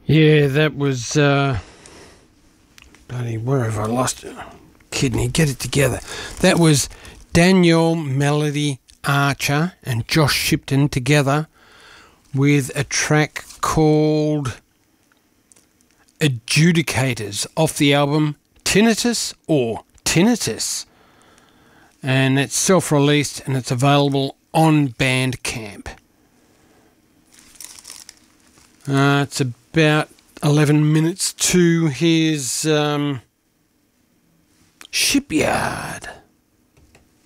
Yeah, that was bloody, where have I lost it? Kidney, get it together. That was Danielle Melody Archer and Josh Shipton together with a track called Adjudicators off the album Tinnitus or Tinnitus. And it's self-released and it's available on Bandcamp. It's about 11 minutes to his Shipyard.